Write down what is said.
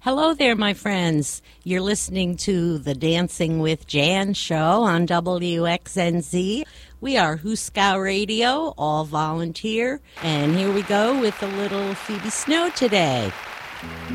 Hello there, my friends. You're listening to the Dancing with Jan show on WXNZ. We are Huskow Radio, all volunteer. And here we go with a little Phoebe Snow today.